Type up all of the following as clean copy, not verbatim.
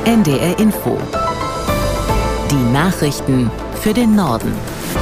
NDR Info. Die Nachrichten für den Norden.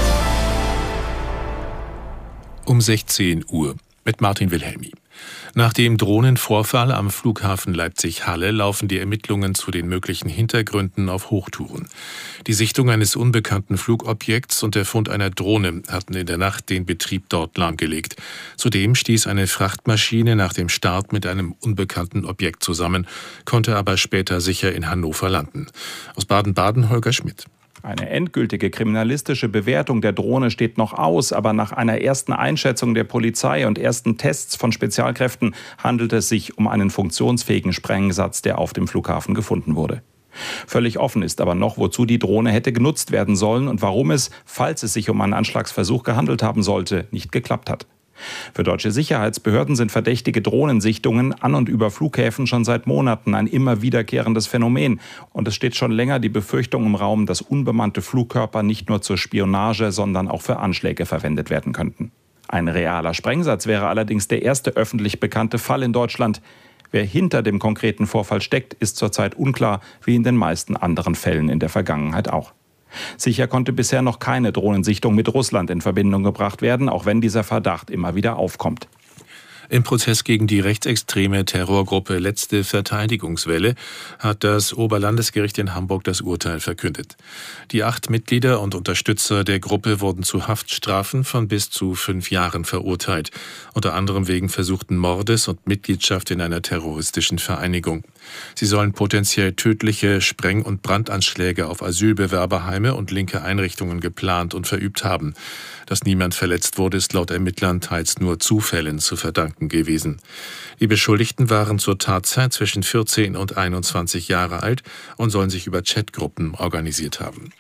Um 16 Uhr mit Martin Wilhelmi. Nach dem Drohnenvorfall am Flughafen Leipzig-Halle laufen die Ermittlungen zu den möglichen Hintergründen auf Hochtouren. Die Sichtung eines unbekannten Flugobjekts und der Fund einer Drohne hatten in der Nacht den Betrieb dort lahmgelegt. Zudem stieß eine Frachtmaschine nach dem Start mit einem unbekannten Objekt zusammen, konnte aber später sicher in Hannover landen. Aus Baden-Baden Holger Schmidt. Eine endgültige kriminalistische Bewertung der Drohne steht noch aus, aber nach einer ersten Einschätzung der Polizei und ersten Tests von Spezialkräften handelt es sich um einen funktionsfähigen Sprengsatz, der auf dem Flughafen gefunden wurde. Völlig offen ist aber noch, wozu die Drohne hätte genutzt werden sollen und warum es, falls es sich um einen Anschlagsversuch gehandelt haben sollte, nicht geklappt hat. Für deutsche Sicherheitsbehörden sind verdächtige Drohnensichtungen an und über Flughäfen schon seit Monaten ein immer wiederkehrendes Phänomen. Und es steht schon länger die Befürchtung im Raum, dass unbemannte Flugkörper nicht nur zur Spionage, sondern auch für Anschläge verwendet werden könnten. Ein realer Sprengsatz wäre allerdings der erste öffentlich bekannte Fall in Deutschland. Wer hinter dem konkreten Vorfall steckt, ist zurzeit unklar, wie in den meisten anderen Fällen in der Vergangenheit auch. Sicher konnte bisher noch keine Drohnensichtung mit Russland in Verbindung gebracht werden, auch wenn dieser Verdacht immer wieder aufkommt. Im Prozess gegen die rechtsextreme Terrorgruppe Letzte Verteidigungswelle hat das Oberlandesgericht in Hamburg das Urteil verkündet. Die 8 Mitglieder und Unterstützer der Gruppe wurden zu Haftstrafen von bis zu 5 Jahren verurteilt, unter anderem wegen versuchten Mordes und Mitgliedschaft in einer terroristischen Vereinigung. Sie sollen potenziell tödliche Spreng- und Brandanschläge auf Asylbewerberheime und linke Einrichtungen geplant und verübt haben. Dass niemand verletzt wurde, ist laut Ermittlern teils nur Zufällen zu verdanken gewesen. Die Beschuldigten waren zur Tatzeit zwischen 14 und 21 Jahre alt und sollen sich über Chatgruppen organisiert haben.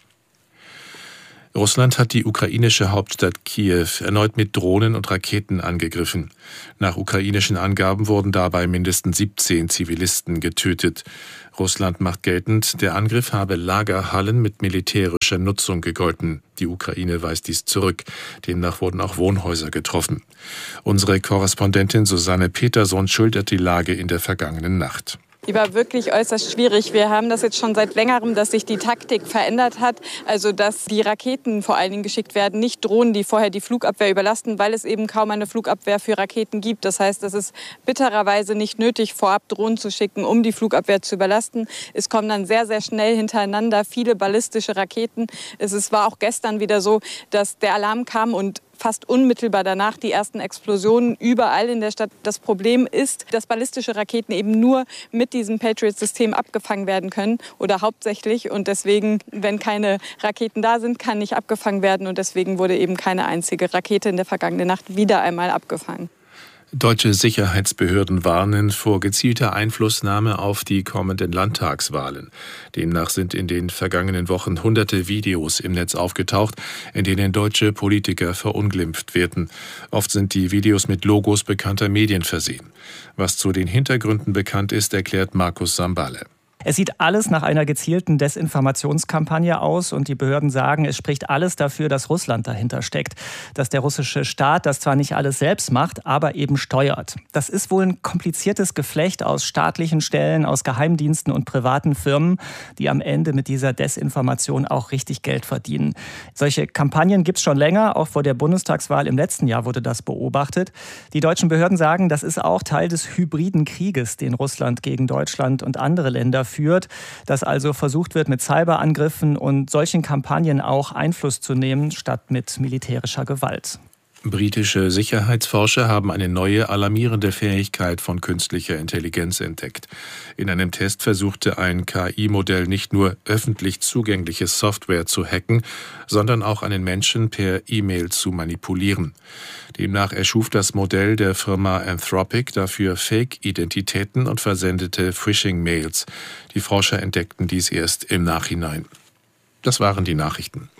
Russland hat die ukrainische Hauptstadt Kiew erneut mit Drohnen und Raketen angegriffen. Nach ukrainischen Angaben wurden dabei mindestens 17 Zivilisten getötet. Russland macht geltend, der Angriff habe Lagerhallen mit militärischer Nutzung gegolten. Die Ukraine weist dies zurück. Demnach wurden auch Wohnhäuser getroffen. Unsere Korrespondentin Susanne Peterson schildert die Lage in der vergangenen Nacht. Die war wirklich äußerst schwierig. Wir haben das jetzt schon seit längerem, dass sich die Taktik verändert hat. Also dass die Raketen vor allen Dingen geschickt werden, nicht Drohnen, die vorher die Flugabwehr überlasten, weil es eben kaum eine Flugabwehr für Raketen gibt. Das heißt, es ist bittererweise nicht nötig, vorab Drohnen zu schicken, um die Flugabwehr zu überlasten. Es kommen dann sehr, sehr schnell hintereinander viele ballistische Raketen. Es war auch gestern wieder so, dass der Alarm kam und fast unmittelbar danach die ersten Explosionen überall in der Stadt. Das Problem ist, dass ballistische Raketen eben nur mit diesem Patriot-System abgefangen werden können oder hauptsächlich. Und deswegen, wenn keine Raketen da sind, kann nicht abgefangen werden. Und deswegen wurde eben keine einzige Rakete in der vergangenen Nacht wieder einmal abgefangen. Deutsche Sicherheitsbehörden warnen vor gezielter Einflussnahme auf die kommenden Landtagswahlen. Demnach sind in den vergangenen Wochen hunderte Videos im Netz aufgetaucht, in denen deutsche Politiker verunglimpft werden. Oft sind die Videos mit Logos bekannter Medien versehen. Was zu den Hintergründen bekannt ist, erklärt Markus Sambale. Es sieht alles nach einer gezielten Desinformationskampagne aus und die Behörden sagen, es spricht alles dafür, dass Russland dahinter steckt. Dass der russische Staat das zwar nicht alles selbst macht, aber eben steuert. Das ist wohl ein kompliziertes Geflecht aus staatlichen Stellen, aus Geheimdiensten und privaten Firmen, die am Ende mit dieser Desinformation auch richtig Geld verdienen. Solche Kampagnen gibt es schon länger, auch vor der Bundestagswahl im letzten Jahr wurde das beobachtet. Die deutschen Behörden sagen, das ist auch Teil des hybriden Krieges, den Russland gegen Deutschland und andere Länder führt, dass also versucht wird, mit Cyberangriffen und solchen Kampagnen auch Einfluss zu nehmen, statt mit militärischer Gewalt. Britische Sicherheitsforscher haben eine neue alarmierende Fähigkeit von künstlicher Intelligenz entdeckt. In einem Test versuchte ein KI-Modell nicht nur öffentlich zugängliche Software zu hacken, sondern auch einen Menschen per E-Mail zu manipulieren. Demnach erschuf das Modell der Firma Anthropic dafür Fake-Identitäten und versendete Phishing-Mails. Die Forscher entdeckten dies erst im Nachhinein. Das waren die Nachrichten.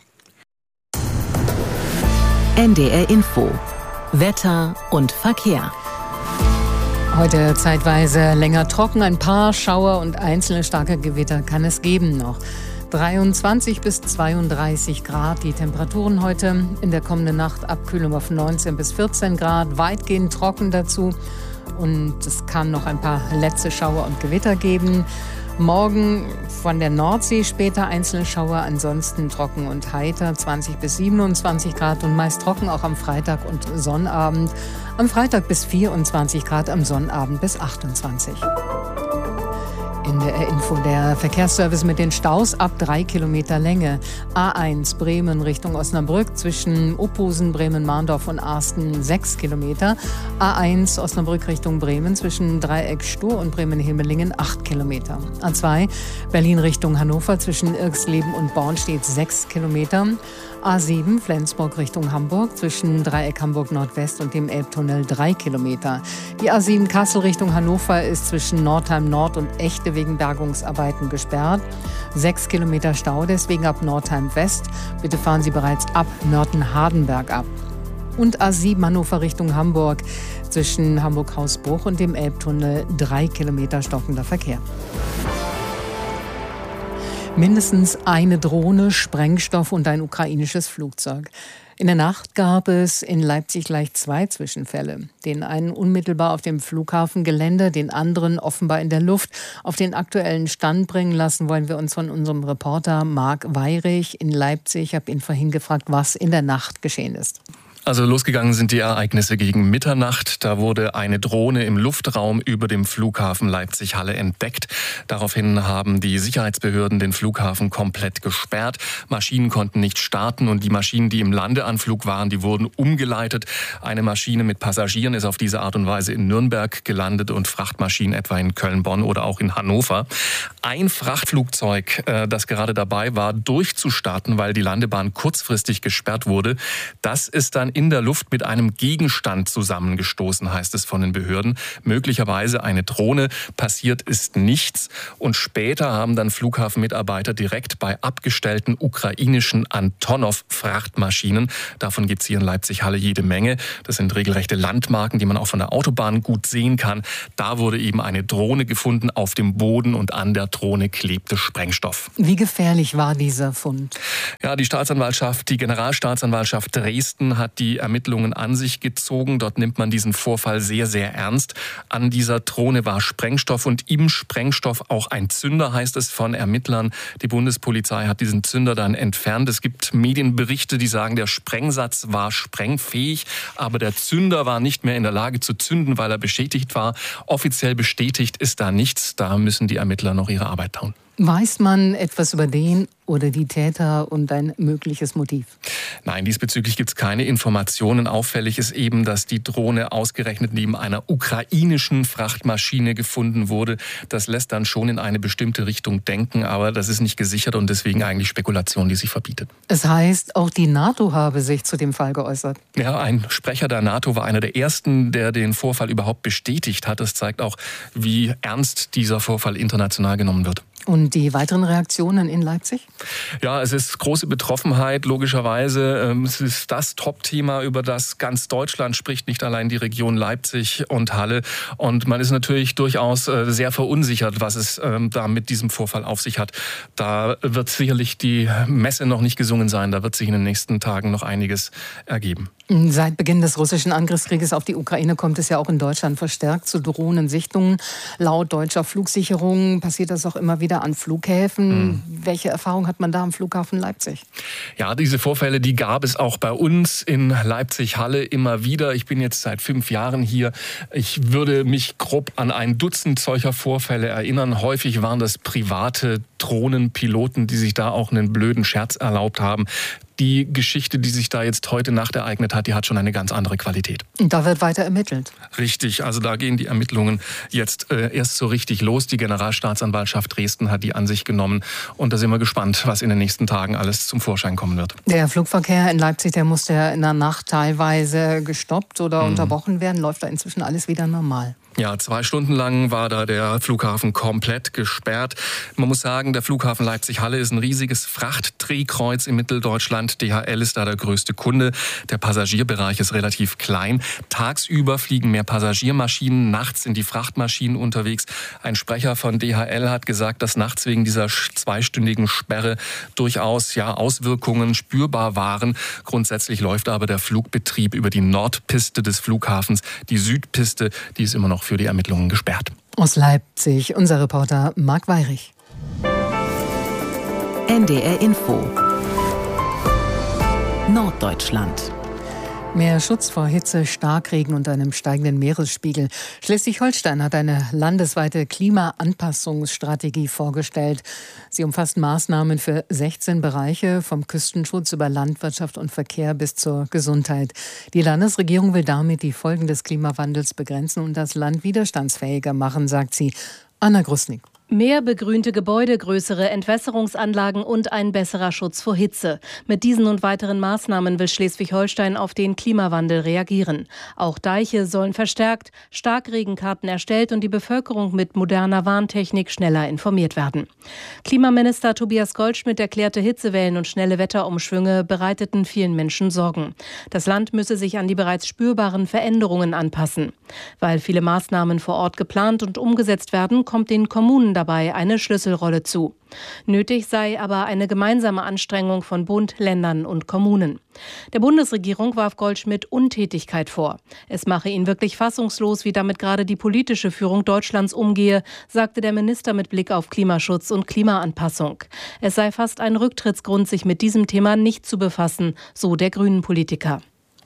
NDR Info. Wetter und Verkehr. Heute zeitweise länger trocken, ein paar Schauer und einzelne starke Gewitter kann es geben noch. 23 bis 32 Grad die Temperaturen heute. In der kommenden Nacht Abkühlung auf 19 bis 14 Grad, weitgehend trocken dazu. Und es kann noch ein paar letzte Schauer und Gewitter geben. Morgen von der Nordsee später einzelne Schauer, ansonsten trocken und heiter, 20 bis 27 Grad und meist trocken auch am Freitag und Sonnabend. Am Freitag bis 24 Grad, am Sonnabend bis 28. In der Info der Verkehrsservice mit den Staus ab 3 Kilometer Länge. A1 Bremen Richtung Osnabrück zwischen Uphusen, Bremen-Mahndorf und Arsten 6 Kilometer. A1 Osnabrück Richtung Bremen zwischen Dreieck Stur und Bremen-Hemelingen 8 Kilometer. A2 Berlin Richtung Hannover zwischen Irxleben und Bornstedt 6 Kilometer. A7 Flensburg Richtung Hamburg zwischen Dreieck Hamburg Nordwest und dem Elbtunnel 3 Kilometer. Die A7 Kassel Richtung Hannover ist zwischen Nordheim Nord und Echte wegen Bergungsarbeiten gesperrt. 6 Kilometer Stau, deswegen ab Nordheim West. Bitte fahren Sie bereits ab Nörten-Hardenberg ab. Und A7 Hannover Richtung Hamburg zwischen Hamburg-Hausbruch und dem Elbtunnel 3 Kilometer stockender Verkehr. Mindestens eine Drohne, Sprengstoff und ein ukrainisches Flugzeug. In der Nacht gab es in Leipzig gleich 2 Zwischenfälle. Den einen unmittelbar auf dem Flughafengelände, den anderen offenbar in der Luft. Auf den aktuellen Stand bringen lassen wollen wir uns von unserem Reporter Marc Weyrich in Leipzig. Ich habe ihn vorhin gefragt, was in der Nacht geschehen ist. Also losgegangen sind die Ereignisse gegen Mitternacht. Da wurde eine Drohne im Luftraum über dem Flughafen Leipzig-Halle entdeckt. Daraufhin haben die Sicherheitsbehörden den Flughafen komplett gesperrt. Maschinen konnten nicht starten und die Maschinen, die im Landeanflug waren, die wurden umgeleitet. Eine Maschine mit Passagieren ist auf diese Art und Weise in Nürnberg gelandet und Frachtmaschinen etwa in Köln, Bonn oder auch in Hannover. Ein Frachtflugzeug, das gerade dabei war, durchzustarten, weil die Landebahn kurzfristig gesperrt wurde, das ist dann in der Luft mit einem Gegenstand zusammengestoßen, heißt es von den Behörden. Möglicherweise eine Drohne. Passiert ist nichts. Und später haben dann Flughafenmitarbeiter direkt bei abgestellten ukrainischen Antonov-Frachtmaschinen, davon gibt es hier in Leipzig-Halle jede Menge, das sind regelrechte Landmarken, die man auch von der Autobahn gut sehen kann, da wurde eben eine Drohne gefunden auf dem Boden und an der Drohne klebte Sprengstoff. Wie gefährlich war dieser Fund? Ja, die Generalstaatsanwaltschaft Dresden hat die Ermittlungen an sich gezogen. Dort nimmt man diesen Vorfall sehr, sehr ernst. An dieser Drohne war Sprengstoff und im Sprengstoff auch ein Zünder, heißt es von Ermittlern. Die Bundespolizei hat diesen Zünder dann entfernt. Es gibt Medienberichte, die sagen, der Sprengsatz war sprengfähig, aber der Zünder war nicht mehr in der Lage zu zünden, weil er beschädigt war. Offiziell bestätigt ist da nichts. Da müssen die Ermittler noch ihre Arbeit tun. Weiß man etwas über den oder die Täter und ein mögliches Motiv? Nein, diesbezüglich gibt es keine Informationen. Auffällig ist eben, dass die Drohne ausgerechnet neben einer ukrainischen Frachtmaschine gefunden wurde. Das lässt dann schon in eine bestimmte Richtung denken, aber das ist nicht gesichert und deswegen eigentlich Spekulation, die sich verbietet. Es heißt, auch die NATO habe sich zu dem Fall geäußert. Ja, ein Sprecher der NATO war einer der ersten, der den Vorfall überhaupt bestätigt hat. Das zeigt auch, wie ernst dieser Vorfall international genommen wird. Und die weiteren Reaktionen in Leipzig? Ja, es ist große Betroffenheit, logischerweise. Es ist das Top-Thema, über das ganz Deutschland spricht, nicht allein die Region Leipzig und Halle. Und man ist natürlich durchaus sehr verunsichert, was es da mit diesem Vorfall auf sich hat. Da wird sicherlich die Messe noch nicht gesungen sein. Da wird sich in den nächsten Tagen noch einiges ergeben. Seit Beginn des russischen Angriffskrieges auf die Ukraine kommt es ja auch in Deutschland verstärkt zu Drohnensichtungen. Laut deutscher Flugsicherung passiert das auch immer wieder an Flughäfen. Welche Erfahrung hat man da am Flughafen Leipzig? Ja, diese Vorfälle, die gab es auch bei uns in Leipzig-Halle immer wieder. Ich bin jetzt seit 5 Jahren hier. Ich würde mich grob an ein Dutzend solcher Vorfälle erinnern. Häufig waren das private Drohnenpiloten, die sich da auch einen blöden Scherz erlaubt haben. Die Geschichte, die sich da jetzt heute Nacht ereignet hat, die hat schon eine ganz andere Qualität. Und da wird weiter ermittelt? Richtig, also da gehen die Ermittlungen jetzt erst so richtig los. Die Generalstaatsanwaltschaft Dresden hat die an sich genommen und da sind wir gespannt, was in den nächsten Tagen alles zum Vorschein kommen wird. Der Flugverkehr in Leipzig, der musste ja in der Nacht teilweise gestoppt oder unterbrochen werden. Läuft da inzwischen alles wieder normal? Ja, 2 Stunden lang war da der Flughafen komplett gesperrt. Man muss sagen, der Flughafen Leipzig-Halle ist ein riesiges Frachtdrehkreuz in Mitteldeutschland. DHL ist da der größte Kunde. Der Passagierbereich ist relativ klein. Tagsüber fliegen mehr Passagiermaschinen, nachts sind die Frachtmaschinen unterwegs. Ein Sprecher von DHL hat gesagt, dass nachts wegen dieser 2-stündigen Sperre durchaus Auswirkungen spürbar waren. Grundsätzlich läuft aber der Flugbetrieb über die Nordpiste des Flughafens. Die Südpiste, die ist immer noch für die Ermittlungen gesperrt. Aus Leipzig, unser Reporter Marc Weyrich. NDR Info Norddeutschland. Mehr Schutz vor Hitze, Starkregen und einem steigenden Meeresspiegel. Schleswig-Holstein hat eine landesweite Klimaanpassungsstrategie vorgestellt. Sie umfasst Maßnahmen für 16 Bereiche, vom Küstenschutz über Landwirtschaft und Verkehr bis zur Gesundheit. Die Landesregierung will damit die Folgen des Klimawandels begrenzen und das Land widerstandsfähiger machen, sagt sie. Anna Grusnik. Mehr begrünte Gebäude, größere Entwässerungsanlagen und ein besserer Schutz vor Hitze. Mit diesen und weiteren Maßnahmen will Schleswig-Holstein auf den Klimawandel reagieren. Auch Deiche sollen verstärkt, Starkregenkarten erstellt und die Bevölkerung mit moderner Warntechnik schneller informiert werden. Klimaminister Tobias Goldschmidt erklärte, Hitzewellen und schnelle Wetterumschwünge bereiteten vielen Menschen Sorgen. Das Land müsse sich an die bereits spürbaren Veränderungen anpassen. Weil viele Maßnahmen vor Ort geplant und umgesetzt werden, kommt den Kommunen dabei eine Schlüsselrolle zu. Nötig sei aber eine gemeinsame Anstrengung von Bund, Ländern und Kommunen. Der Bundesregierung warf Goldschmidt Untätigkeit vor. Es mache ihn wirklich fassungslos, wie damit gerade die politische Führung Deutschlands umgehe, sagte der Minister mit Blick auf Klimaschutz und Klimaanpassung. Es sei fast ein Rücktrittsgrund, sich mit diesem Thema nicht zu befassen, so der Grünen-Politiker.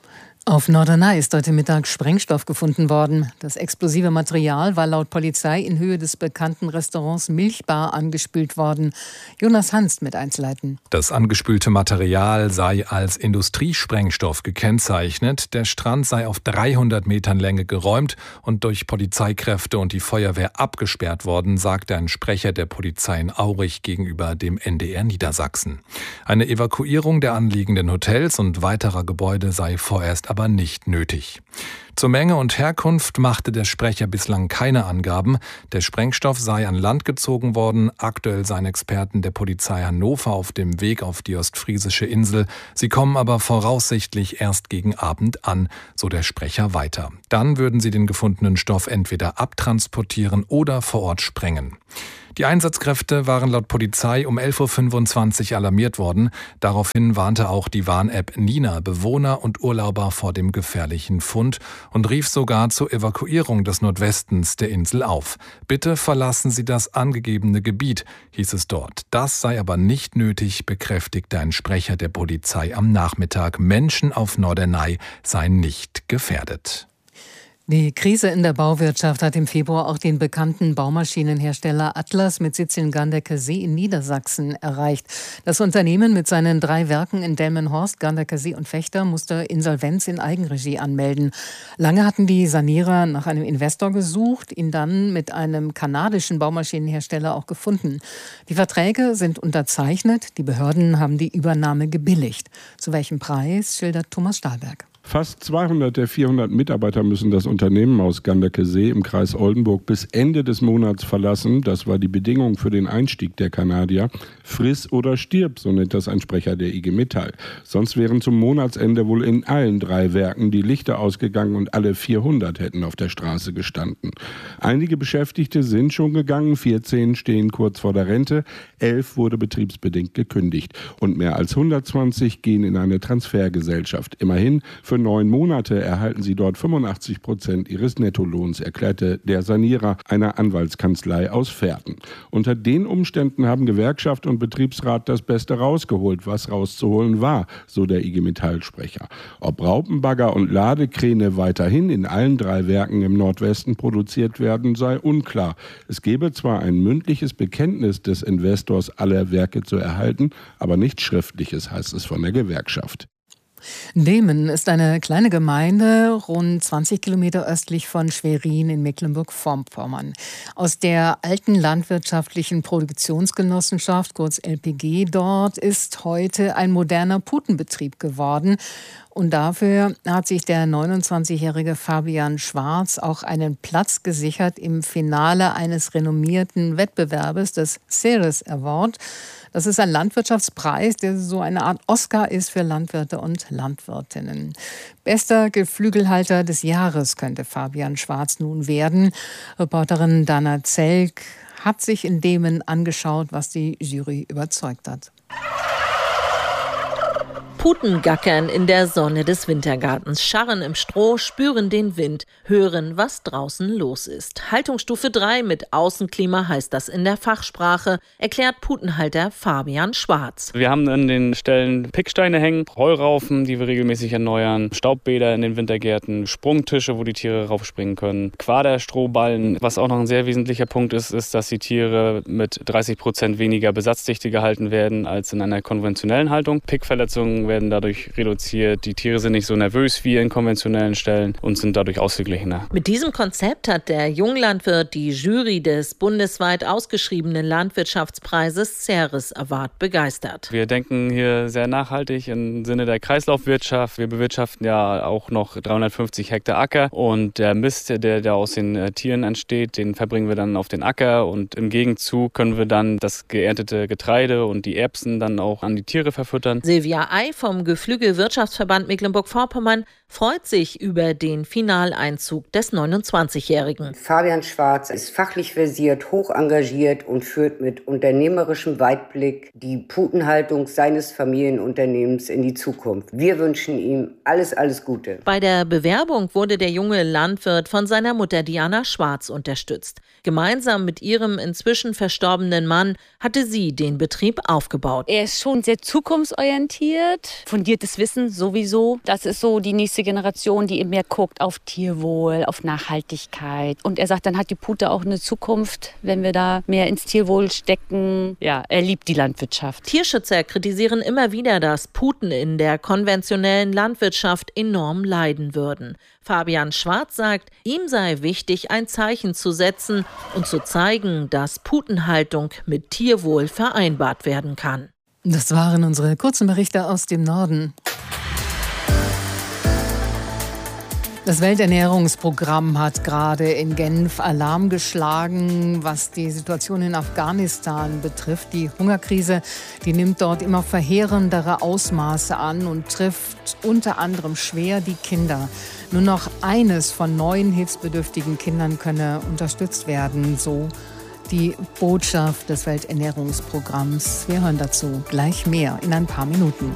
Auf Norderney ist heute Mittag Sprengstoff gefunden worden. Das explosive Material war laut Polizei in Höhe des bekannten Restaurants Milchbar angespült worden. Jonas Hanst mit Einzelheiten. Das angespülte Material sei als Industriesprengstoff gekennzeichnet. Der Strand sei auf 300 Metern Länge geräumt und durch Polizeikräfte und die Feuerwehr abgesperrt worden, sagte ein Sprecher der Polizei in Aurich gegenüber dem NDR Niedersachsen. Eine Evakuierung der anliegenden Hotels und weiterer Gebäude sei vorerst aber nicht nötig. Zur Menge und Herkunft machte der Sprecher bislang keine Angaben. Der Sprengstoff sei an Land gezogen worden. Aktuell seien Experten der Polizei Hannover auf dem Weg auf die ostfriesische Insel. Sie kommen aber voraussichtlich erst gegen Abend an, so der Sprecher weiter. Dann würden sie den gefundenen Stoff entweder abtransportieren oder vor Ort sprengen. Die Einsatzkräfte waren laut Polizei um 11.25 Uhr alarmiert worden. Daraufhin warnte auch die Warn-App Nina Bewohner und Urlauber vor dem gefährlichen Fund und rief sogar zur Evakuierung des Nordwestens der Insel auf. Bitte verlassen Sie das angegebene Gebiet, hieß es dort. Das sei aber nicht nötig, bekräftigte ein Sprecher der Polizei am Nachmittag. Menschen auf Norderney seien nicht gefährdet. Die Krise in der Bauwirtschaft hat im Februar auch den bekannten Baumaschinenhersteller Atlas mit Sitz in Gandecker-See in Niedersachsen erreicht. Das Unternehmen mit seinen 3 Werken in Delmenhorst, Gandecker-See und Vechta musste Insolvenz in Eigenregie anmelden. Lange hatten die Sanierer nach einem Investor gesucht, ihn dann mit einem kanadischen Baumaschinenhersteller auch gefunden. Die Verträge sind unterzeichnet, die Behörden haben die Übernahme gebilligt. Zu welchem Preis, schildert Thomas Stahlberg. Fast 200 der 400 Mitarbeiter müssen das Unternehmen aus Gandecker-See im Kreis Oldenburg bis Ende des Monats verlassen. Das war die Bedingung für den Einstieg der Kanadier. Friss oder stirb, so nennt das ein Sprecher der IG Metall. Sonst wären zum Monatsende wohl in allen 3 Werken die Lichter ausgegangen und alle 400 hätten auf der Straße gestanden. Einige Beschäftigte sind schon gegangen, 14 stehen kurz vor der Rente, 11 wurde betriebsbedingt gekündigt und mehr als 120 gehen in eine Transfergesellschaft. Immerhin für 9 Monate erhalten sie dort 85% ihres Nettolohns, erklärte der Sanierer einer Anwaltskanzlei aus Verden. Unter den Umständen haben Gewerkschaft und Betriebsrat das Beste rausgeholt, was rauszuholen war, so der IG Metall-Sprecher. Ob Raupenbagger und Ladekräne weiterhin in allen 3 Werken im Nordwesten produziert werden, sei unklar. Es gebe zwar ein mündliches Bekenntnis des Investors, alle Werke zu erhalten, aber nichts Schriftliches, heißt es von der Gewerkschaft. Demen ist eine kleine Gemeinde, rund 20 Kilometer östlich von Schwerin in Mecklenburg-Vorpommern. Aus der alten landwirtschaftlichen Produktionsgenossenschaft, kurz LPG, dort ist heute ein moderner Putenbetrieb geworden. Und dafür hat sich der 29-jährige Fabian Schwarz auch einen Platz gesichert im Finale eines renommierten Wettbewerbes, des Ceres Award. Das ist ein Landwirtschaftspreis, der so eine Art Oscar ist für Landwirte und Landwirtinnen. Bester Geflügelhalter des Jahres könnte Fabian Schwarz nun werden. Reporterin Dana Zelk hat sich in Demen angeschaut, was die Jury überzeugt hat. Puten gackern in der Sonne des Wintergartens, scharren im Stroh, spüren den Wind, hören, was draußen los ist. Haltungsstufe 3 mit Außenklima heißt das in der Fachsprache, erklärt Putenhalter Fabian Schwarz. Wir haben an den Stellen Picksteine hängen, Heuraufen, die wir regelmäßig erneuern, Staubbäder in den Wintergärten, Sprungtische, wo die Tiere raufspringen können, Quaderstrohballen. Was auch noch ein sehr wesentlicher Punkt ist, dass die Tiere mit 30% weniger Besatzdichte gehalten werden als in einer konventionellen Haltung. Pickverletzungen werden dadurch reduziert. Die Tiere sind nicht so nervös wie in konventionellen Stellen und sind dadurch ausgeglichener. Mit diesem Konzept hat der Junglandwirt die Jury des bundesweit ausgeschriebenen Landwirtschaftspreises Ceres Award begeistert. Wir denken hier sehr nachhaltig im Sinne der Kreislaufwirtschaft. Wir bewirtschaften ja auch noch 350 Hektar Acker und der Mist, der aus den Tieren entsteht, den verbringen wir dann auf den Acker und im Gegenzug können wir dann das geerntete Getreide und die Erbsen dann auch an die Tiere verfüttern. Silvia Ei vom Geflügelwirtschaftsverband Mecklenburg-Vorpommern freut sich über den Finaleinzug des 29-Jährigen. Fabian Schwarz ist fachlich versiert, hoch engagiert und führt mit unternehmerischem Weitblick die Putenhaltung seines Familienunternehmens in die Zukunft. Wir wünschen ihm alles Gute. Bei der Bewerbung wurde der junge Landwirt von seiner Mutter Diana Schwarz unterstützt. Gemeinsam mit ihrem inzwischen verstorbenen Mann hatte sie den Betrieb aufgebaut. Er ist schon sehr zukunftsorientiert, fundiertes Wissen sowieso. Das ist so die nächste Generation, die eben mehr guckt auf Tierwohl, auf Nachhaltigkeit. Und er sagt, dann hat die Pute auch eine Zukunft, wenn wir da mehr ins Tierwohl stecken. Ja, er liebt die Landwirtschaft. Tierschützer kritisieren immer wieder, dass Puten in der konventionellen Landwirtschaft enorm leiden würden. Fabian Schwarz sagt, ihm sei wichtig, ein Zeichen zu setzen und zu zeigen, dass Putenhaltung mit Tierwohl vereinbart werden kann. Das waren unsere kurzen Berichte aus dem Norden. Das Welternährungsprogramm hat gerade in Genf Alarm geschlagen, was die Situation in Afghanistan betrifft. Die Hungerkrise, die nimmt dort immer verheerendere Ausmaße an und trifft unter anderem schwer die Kinder. Nur noch eines von 9 hilfsbedürftigen Kindern könne unterstützt werden, so die Botschaft des Welternährungsprogramms. Wir hören dazu gleich mehr in ein paar Minuten.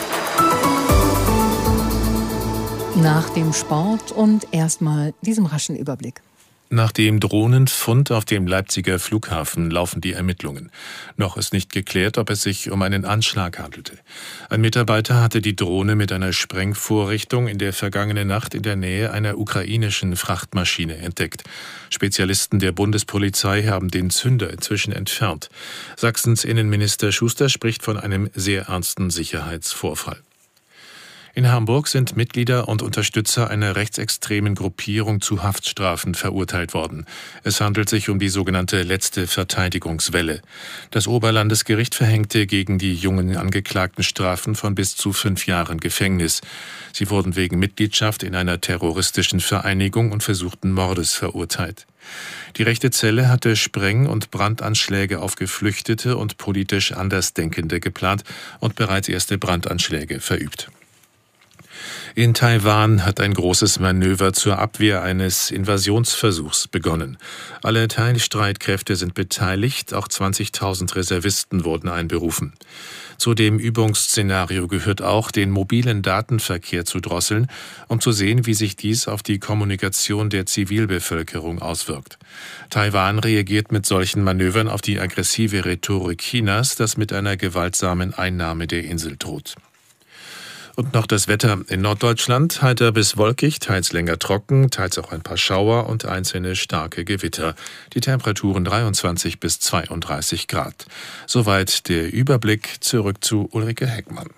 Nach dem Sport und erstmal diesem raschen Überblick. Nach dem Drohnenfund auf dem Leipziger Flughafen laufen die Ermittlungen. Noch ist nicht geklärt, ob es sich um einen Anschlag handelte. Ein Mitarbeiter hatte die Drohne mit einer Sprengvorrichtung in der vergangenen Nacht in der Nähe einer ukrainischen Frachtmaschine entdeckt. Spezialisten der Bundespolizei haben den Zünder inzwischen entfernt. Sachsens Innenminister Schuster spricht von einem sehr ernsten Sicherheitsvorfall. In Hamburg sind Mitglieder und Unterstützer einer rechtsextremen Gruppierung zu Haftstrafen verurteilt worden. Es handelt sich um die sogenannte letzte Verteidigungswelle. Das Oberlandesgericht verhängte gegen die jungen Angeklagten Strafen von bis zu 5 Jahren Gefängnis. Sie wurden wegen Mitgliedschaft in einer terroristischen Vereinigung und versuchten Mordes verurteilt. Die rechte Zelle hatte Spreng- und Brandanschläge auf Geflüchtete und politisch Andersdenkende geplant und bereits erste Brandanschläge verübt. In Taiwan hat ein großes Manöver zur Abwehr eines Invasionsversuchs begonnen. Alle Teilstreitkräfte sind beteiligt, auch 20.000 Reservisten wurden einberufen. Zu dem Übungsszenario gehört auch, den mobilen Datenverkehr zu drosseln, um zu sehen, wie sich dies auf die Kommunikation der Zivilbevölkerung auswirkt. Taiwan reagiert mit solchen Manövern auf die aggressive Rhetorik Chinas, das mit einer gewaltsamen Einnahme der Insel droht. Und noch das Wetter in Norddeutschland, heiter bis wolkig, teils länger trocken, teils auch ein paar Schauer und einzelne starke Gewitter. Die Temperaturen 23 bis 32 Grad. Soweit der Überblick, zurück zu Ulrike Heckmann.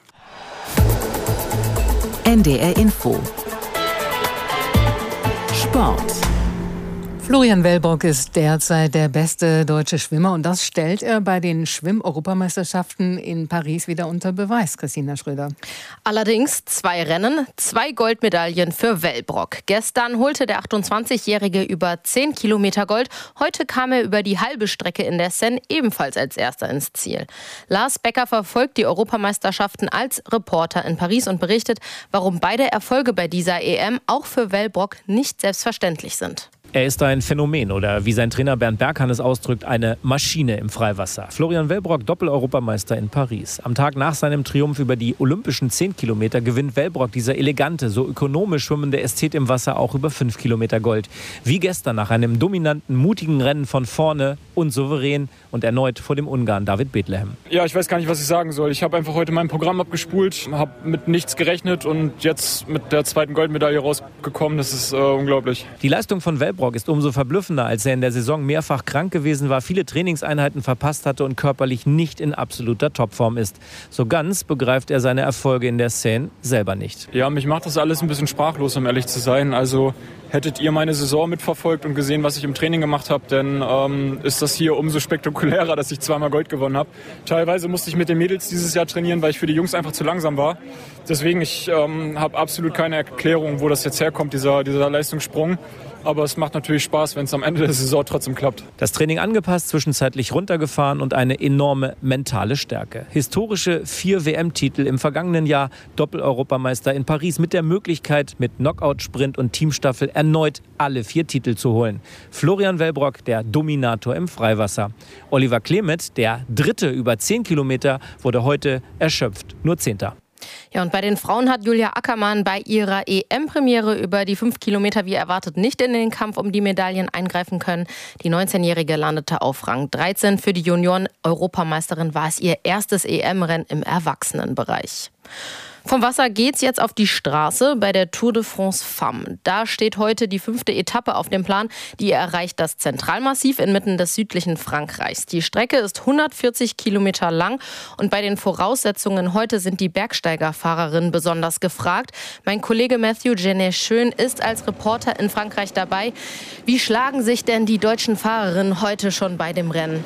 NDR Info. Sport. Florian Wellbrock ist derzeit der beste deutsche Schwimmer und das stellt er bei den Schwimm-Europameisterschaften in Paris wieder unter Beweis, Christina Schröder. Allerdings 2 Rennen, 2 Goldmedaillen für Wellbrock. Gestern holte der 28-Jährige über 10 Kilometer Gold. Heute kam er über die halbe Strecke in der Seine ebenfalls als Erster ins Ziel. Lars Becker verfolgt die Europameisterschaften als Reporter in Paris und berichtet, warum beide Erfolge bei dieser EM auch für Wellbrock nicht selbstverständlich sind. Er ist ein Phänomen oder wie sein Trainer Bernd Berghahn es ausdrückt, eine Maschine im Freiwasser. Florian Wellbrock, Doppel-Europameister in Paris. Am Tag nach seinem Triumph über die olympischen 10 Kilometer gewinnt Wellbrock, dieser elegante, so ökonomisch schwimmende Ästhet im Wasser, auch über 5 Kilometer Gold. Wie gestern nach einem dominanten, mutigen Rennen von vorne und souverän und erneut vor dem Ungarn David Bethlehem. Ja, ich weiß gar nicht, was ich sagen soll. Ich habe einfach heute mein Programm abgespult, habe mit nichts gerechnet und jetzt mit der zweiten Goldmedaille rausgekommen. Das ist unglaublich. Die Leistung von Wellbrock ist umso verblüffender, als er in der Saison mehrfach krank gewesen war, viele Trainingseinheiten verpasst hatte und körperlich nicht in absoluter Topform ist. So ganz begreift er seine Erfolge in der Seine selber nicht. Ja, mich macht das alles ein bisschen sprachlos, um ehrlich zu sein. Also hättet ihr meine Saison mitverfolgt und gesehen, was ich im Training gemacht habe, dann ist das hier umso spektakulärer, dass ich zweimal Gold gewonnen habe. Teilweise musste ich mit den Mädels dieses Jahr trainieren, weil ich für die Jungs einfach zu langsam war. Deswegen, ich habe absolut keine Erklärung, wo das jetzt herkommt, dieser Leistungssprung. Aber es macht natürlich Spaß, wenn es am Ende der Saison trotzdem klappt. Das Training angepasst, zwischenzeitlich runtergefahren und eine enorme mentale Stärke. Historische 4 WM-Titel im vergangenen Jahr, Doppel-Europameister in Paris mit der Möglichkeit, mit Knockout-Sprint und Teamstaffel erneut alle 4 Titel zu holen. Florian Wellbrock, der Dominator im Freiwasser. Oliver Klemet, der Dritte über 10 Kilometer, wurde heute erschöpft, nur 10. Ja, und bei den Frauen hat Julia Ackermann bei ihrer EM-Premiere über die 5 Kilometer wie erwartet nicht in den Kampf um die Medaillen eingreifen können. Die 19-Jährige landete auf Rang 13. Für die Junioren-Europameisterin war es ihr erstes EM-Rennen im Erwachsenenbereich. Vom Wasser geht's jetzt auf die Straße bei der Tour de France Femmes. Da steht heute die 5. Etappe auf dem Plan. Die erreicht das Zentralmassiv inmitten des südlichen Frankreichs. Die Strecke ist 140 Kilometer lang und bei den Voraussetzungen heute sind die Bergsteigerfahrerinnen besonders gefragt. Mein Kollege Matthew Genet-Schön ist als Reporter in Frankreich dabei. Wie schlagen sich denn die deutschen Fahrerinnen heute schon bei dem Rennen?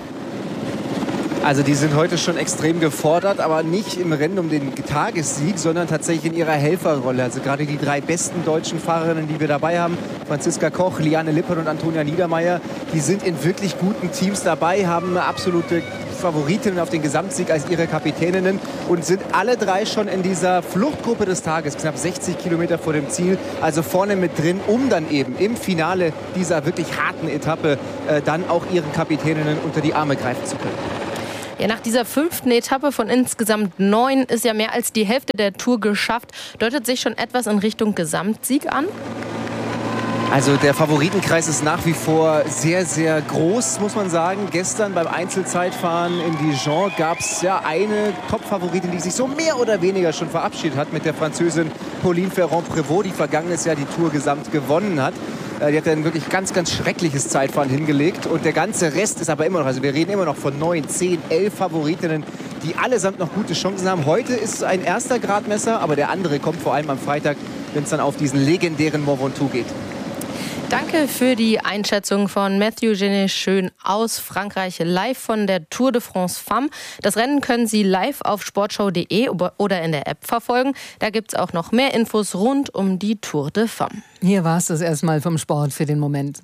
Also die sind heute schon extrem gefordert, aber nicht im Rennen um den Tagessieg, sondern tatsächlich in ihrer Helferrolle. Also gerade die 3 besten deutschen Fahrerinnen, die wir dabei haben, Franziska Koch, Liane Lippert und Antonia Niedermeyer, die sind in wirklich guten Teams dabei, haben absolute Favoritinnen auf den Gesamtsieg als ihre Kapitäninnen und sind alle 3 schon in dieser Fluchtgruppe des Tages, knapp 60 Kilometer vor dem Ziel, also vorne mit drin, um dann eben im Finale dieser wirklich harten Etappe dann auch ihren Kapitäninnen unter die Arme greifen zu können. Ja, nach dieser 5. Etappe von insgesamt 9 ist ja mehr als die Hälfte der Tour geschafft. Deutet sich schon etwas in Richtung Gesamtsieg an? Also der Favoritenkreis ist nach wie vor sehr, sehr groß, muss man sagen. Gestern beim Einzelzeitfahren in Dijon gab es ja eine Top-Favoritin, die sich so mehr oder weniger schon verabschiedet hat mit der Französin Pauline Ferrand-Prévot, die vergangenes Jahr die Tour gesamt gewonnen hat. Die hat ein wirklich ganz, ganz schreckliches Zeitfahren hingelegt. Und der ganze Rest ist aber immer noch, also wir reden immer noch von 9, 10, 11 Favoritinnen, die allesamt noch gute Chancen haben. Heute ist es ein erster Gradmesser, aber der andere kommt vor allem am Freitag, wenn es dann auf diesen legendären Mont Ventoux geht. Danke für die Einschätzung von Matthew Genet-Schön aus Frankreich, live von der Tour de France Femmes. Das Rennen können Sie live auf sportschau.de oder in der App verfolgen. Da gibt es auch noch mehr Infos rund um die Tour de Femmes. Hier war es das erstmal vom Sport für den Moment.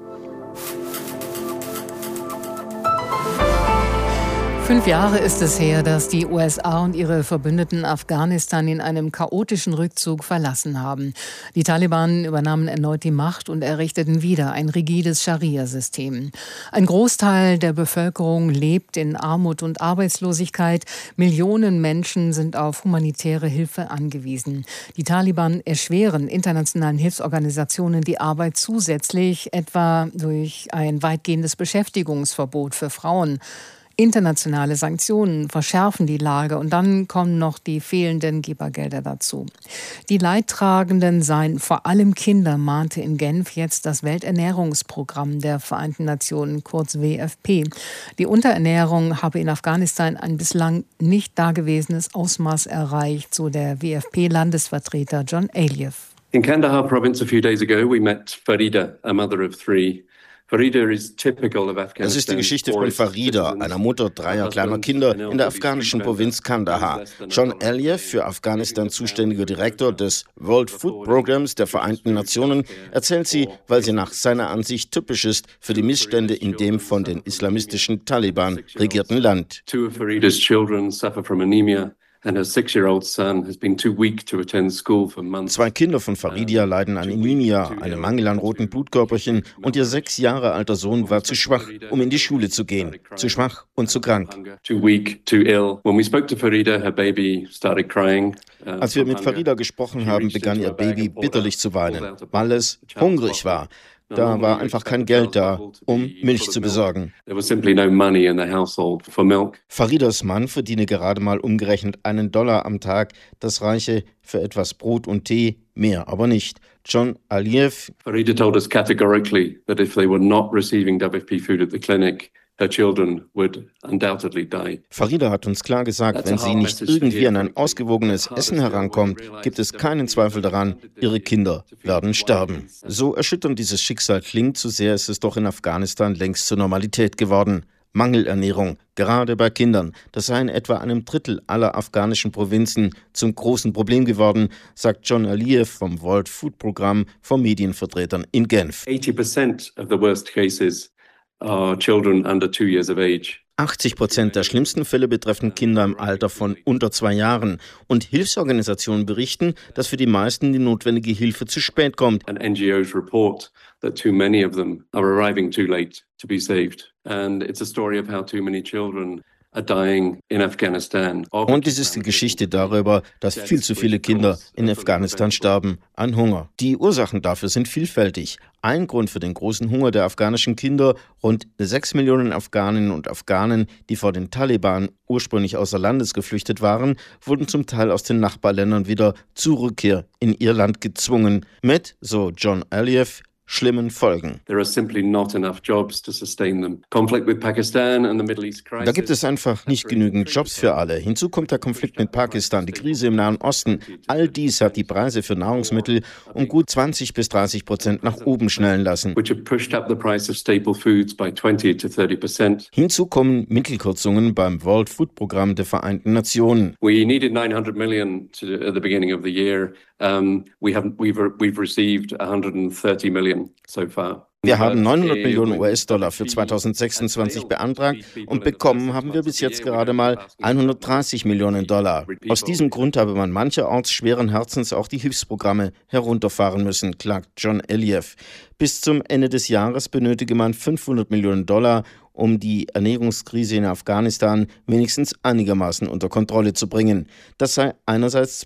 Fünf Jahre ist es her, dass die USA und ihre Verbündeten Afghanistan in einem chaotischen Rückzug verlassen haben. Die Taliban übernahmen erneut die Macht und errichteten wieder ein rigides Scharia-System. Ein Großteil der Bevölkerung lebt in Armut und Arbeitslosigkeit. Millionen Menschen sind auf humanitäre Hilfe angewiesen. Die Taliban erschweren internationalen Hilfsorganisationen die Arbeit zusätzlich, etwa durch ein weitgehendes Beschäftigungsverbot für Frauen. Internationale Sanktionen verschärfen die Lage und dann kommen noch die fehlenden Gebergelder dazu. Die Leidtragenden seien vor allem Kinder, mahnte in Genf jetzt das Welternährungsprogramm der Vereinten Nationen, kurz WFP. Die Unterernährung habe in Afghanistan ein bislang nicht dagewesenes Ausmaß erreicht, so der WFP-Landesvertreter John Aliyev. In Kandahar province a few days ago we met Farida, a mother of 3. Das ist die Geschichte von Farida, einer Mutter 3 kleiner Kinder in der afghanischen Provinz Kandahar. John Aliyev, für Afghanistan zuständiger Direktor des World Food Programs der Vereinten Nationen, erzählt sie, weil sie nach seiner Ansicht typisch ist für die Missstände in dem von den islamistischen Taliban regierten Land. Two of Farida's children suffer from anemia 2 Kinder von Faridia leiden an Anemia, einem Mangel an roten Blutkörperchen, und ihr 6 Jahre alter Sohn war zu schwach, um in die Schule zu gehen. Zu schwach und zu krank. Als wir mit Farida gesprochen haben, begann ihr Baby bitterlich zu weinen, weil es hungrig war. Da war einfach kein Geld da, um Milch zu besorgen. Faridas Mann verdiene gerade mal umgerechnet $1 am Tag. Das reiche für etwas Brot und Tee, mehr aber nicht. John Aliev. Farida told us categorically that if they were not receiving WFP food at the clinic, her children would undoubtedly die. Farida hat uns klar gesagt, wenn sie nicht irgendwie an ein ausgewogenes Essen herankommt, gibt es keinen Zweifel daran, ihre Kinder werden sterben. So erschütternd dieses Schicksal klingt, so sehr ist es doch in Afghanistan längst zur Normalität geworden. Mangelernährung, gerade bei Kindern, das sei in etwa einem Drittel aller afghanischen Provinzen zum großen Problem geworden, sagt John Aliev vom World Food Programm vor Medienvertretern in Genf. 80% of the worst cases are children under 2 years of age. 80% der schlimmsten Fälle betreffen Kinder im Alter von unter 2 Jahren. Und Hilfsorganisationen berichten, dass für die meisten die notwendige Hilfe zu spät kommt. And NGOs report that too many of them are arriving too late to be saved. And it's a story of how too many children are dying in Afghanistan. Und es ist die Geschichte darüber, dass viel zu viele Kinder in Afghanistan sterben an Hunger. Die Ursachen dafür sind vielfältig. Ein Grund für den großen Hunger der afghanischen Kinder: rund 6 Millionen Afghaninnen und Afghanen, die vor den Taliban ursprünglich außer Landes geflüchtet waren, wurden zum Teil aus den Nachbarländern wieder zur Rückkehr in ihr Land gezwungen. Mit, so John Aliev, schlimmen Folgen. There are simply not enough jobs to sustain them. Conflict with Pakistan and the Middle East crisis. Da gibt es einfach nicht genügend Jobs für alle. Hinzu kommt der Konflikt mit Pakistan, die Krise im Nahen Osten. All dies hat die Preise für Nahrungsmittel um gut 20-30% nach oben schnellen lassen. Which have pushed up the price of staple foods by 20-30%. Hinzu kommen Mittelkürzungen beim World Food Programm der Vereinten Nationen. We needed 900 million at the beginning of the year. We've received 130 million so far. Wir haben 900 Millionen US-Dollar für 2026 beantragt und bekommen haben wir bis jetzt gerade mal 130 Millionen Dollar. Aus diesem Grund habe man mancherorts schweren Herzens auch die Hilfsprogramme herunterfahren müssen, klagt John Aliev. Bis zum Ende des Jahres benötige man 500 Millionen Dollar, um die Ernährungskrise in Afghanistan wenigstens einigermaßen unter Kontrolle zu bringen. Das sei einerseits